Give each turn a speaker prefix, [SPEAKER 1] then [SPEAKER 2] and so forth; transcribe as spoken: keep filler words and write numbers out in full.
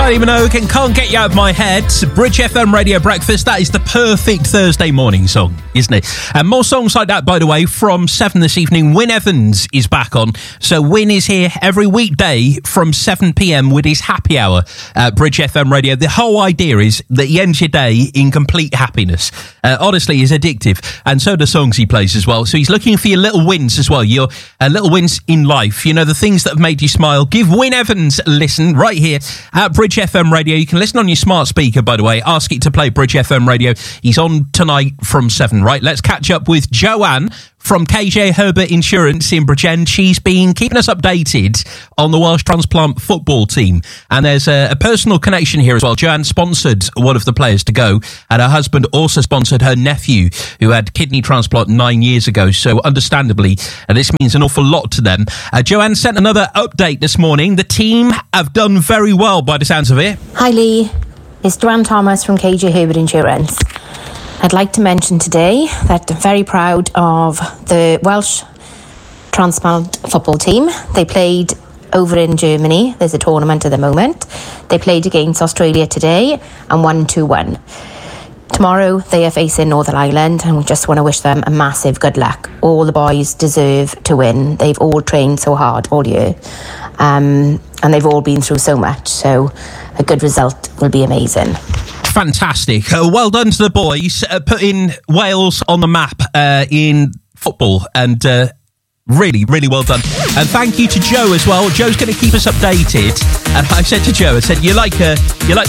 [SPEAKER 1] Kylie Minogue and Can't Get You Out of My Head. Bridge F M Radio Breakfast. That is the perfect Thursday morning song, isn't it? And more songs like that, by the way, from seven this evening. Wyn Evans is back on. So Wyn is here every weekday from seven p.m. with his happy hour at Bridge F M Radio. The whole idea is that he ends your day in complete happiness. Uh, honestly, he's addictive. And so the songs he plays as well. So he's looking for your little wins as well. Your uh, little wins in life. You know, the things that have made you smile. Give Wyn Evans a listen right here at Bridge F M Radio. You can listen on your smart speaker, by the way. Ask it to play Bridge F M Radio. He's on tonight from seven, right? Let's catch up with Joanne from K J Herbert Insurance in Bridgend. She's been keeping us updated on the Welsh transplant football team. And there's a, a personal connection here as well. Joanne sponsored one of the players to go, and her husband also sponsored her nephew, who had kidney transplant nine years ago. So understandably, uh, this means an awful lot to them. Uh, Joanne sent another update this morning. The team have done very well by the sounds of it.
[SPEAKER 2] Hi Lee, it's Joanne Thomas from K J Herbert Insurance. I'd like to mention today that I'm very proud of the Welsh transplant football team. They played over in Germany. There's a tournament at the moment. They played against Australia today and won two one. Tomorrow they are facing Northern Ireland, and we just want to wish them a massive good luck. All the boys deserve to win. They've all trained so hard all year, um, and they've all been through so much. So a good result will be amazing.
[SPEAKER 1] Fantastic. Uh, well done to the boys, uh, putting Wales on the map uh, in football, and uh, really, really well done. And thank you to Joe as well. Joe's going to keep us updated. And I said to Joe, I said, you like uh, you like